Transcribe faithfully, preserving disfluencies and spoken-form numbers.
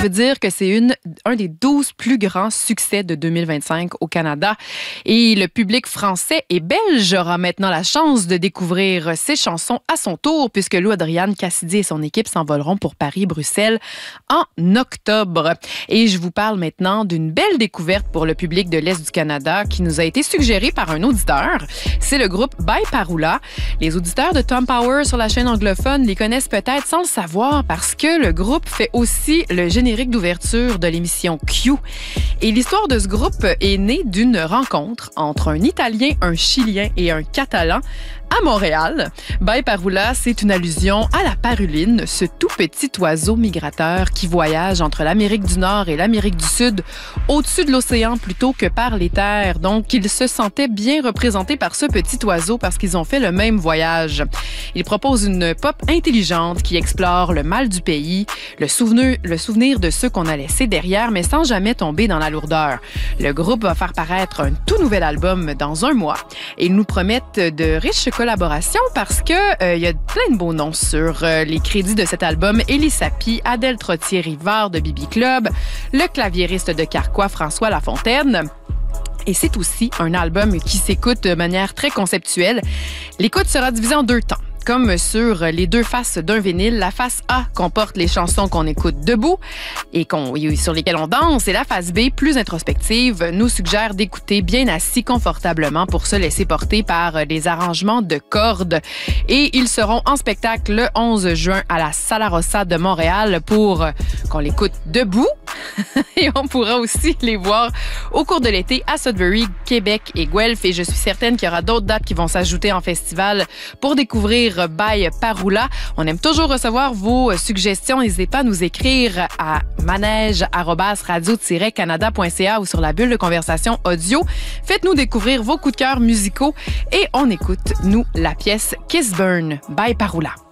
peut dire que c'est une, un des douze plus grands succès de deux mille vingt-cinq au Canada. Et le public français et belge aura maintenant la chance de découvrir ces chansons à son tour, puisque Lou Adrian, Cassidy et son équipe s'envoleront pour Paris-Bruxelles en octobre. Et je vous parle maintenant d'une belle découverte pour le public de l'Est du Canada qui nous a été suggérée par un auditeur. C'est le groupe By Parula. Les auditeurs de Tom Power sur la chaîne anglophone les connaissent peut-être sans le savoir parce que le groupe fait aussi le générique d'ouverture de l'émission Q. Et l'histoire de ce groupe est née d'une rencontre entre un Italien, un Chilien et un Catalan à Montréal. By Parula, c'est une allusion à la paruline, ce tout petit oiseau migrateur qui voyage entre l'Amérique du Nord et l'Amérique du Sud, au-dessus de l'océan plutôt que par les terres. Donc, ils se sentaient bien représentés par ce petit oiseau parce qu'ils ont fait le même voyage. Ils proposent une pop intelligente qui explore le mal du pays, le souvenir, le souvenir de ceux qu'on a laissés derrière, mais sans jamais tomber dans la lourdeur. Le groupe va faire paraître un tout nouvel album dans un mois et ils nous promettent de riches collaboration parce que euh, il y a plein de beaux noms sur euh, les crédits de cet album. Élie Sapi, Adèle Trottier-Rivard de Bibi Club, le claviériste de Carquois, François Lafontaine. Et c'est aussi un album qui s'écoute de manière très conceptuelle. L'écoute sera divisée en deux temps. Comme sur les deux faces d'un vinyle, la face A comporte les chansons qu'on écoute debout et, qu'on, et sur lesquelles on danse, et la face B, plus introspective, nous suggère d'écouter bien assis confortablement pour se laisser porter par les arrangements de cordes. Et ils seront en spectacle le onze juin à la Sala Rossa de Montréal pour qu'on l'écoute debout. Et on pourra aussi les voir au cours de l'été à Sudbury, Québec et Guelph. Et je suis certaine qu'il y aura d'autres dates qui vont s'ajouter en festival pour découvrir By Parula. On aime toujours recevoir vos suggestions. N'hésitez pas à nous écrire à manège arobase radio tiret canada point c a ou sur la bulle de conversation audio. Faites-nous découvrir vos coups de cœur musicaux et on écoute, nous, la pièce Kiss Burn by Parula.